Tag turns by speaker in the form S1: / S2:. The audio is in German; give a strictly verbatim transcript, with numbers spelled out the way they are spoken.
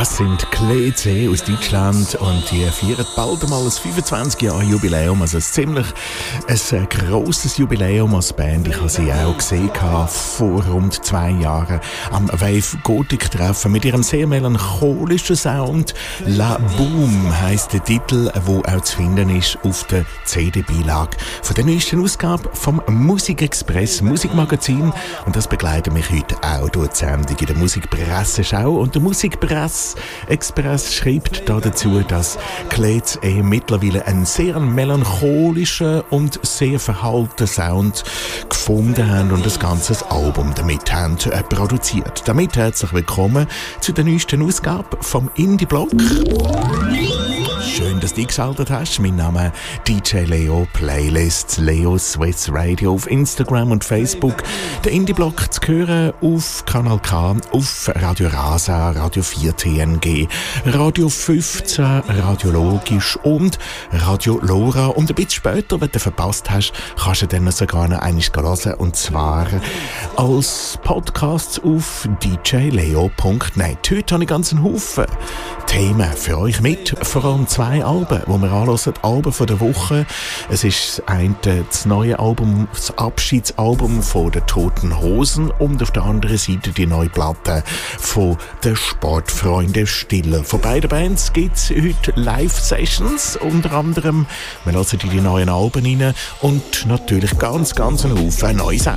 S1: Das sind Kleze aus Deutschland und die feiern bald einmal ein fünfundzwanzig Jahre Jubiläum, also ein ziemlich ein grosses Jubiläum als Band. Ich habe sie auch gesehen vor rund zwei Jahren am Wave Gothic Treffen mit ihrem sehr melancholischen Sound. La Boom heisst der Titel, wo auch zu finden ist auf der C D-Beilage von der neuesten Ausgabe vom Musikexpress Musikmagazin, und das begleitet mich heute auch durch die Sendung in der Musikpresseschau. Und der Musikpresse Express schreibt da dazu, dass Kleze eh mittlerweile einen sehr melancholischen und sehr verhaltenen Sound gefunden haben und das ganze Album damit haben äh, produziert. Damit herzlich willkommen zu der neuesten Ausgabe vom Indie-Blog. Schön, dass du eingeschaltet hast. Mein Name D J Leo, Playlist Leo Swiss Radio auf Instagram und Facebook. Der Indie-Blog zu hören auf Kanal K, auf Radio Rasa, Radio vier T N G, Radio fünfzehn, Radio Logisch und Radio Lora. Und ein bisschen später, wenn du verpasst hast, kannst du dann sogar noch einmal hören, und zwar als Podcast auf d j leo punkt net. Heute habe ich ganz einen Haufen Themen für euch mit, vor allem zwei Alben, die wir anhören, Alben von der Woche. Es ist ein, das neue Album, das Abschiedsalbum von den Toten Hosen, und auf der anderen Seite die neue Platte von den Sportfreunden Stille. Von beiden Bands gibt es heute Live-Sessions, unter anderem. Wir hören in die neuen Alben rein und natürlich ganz, ganz einen Haufen neues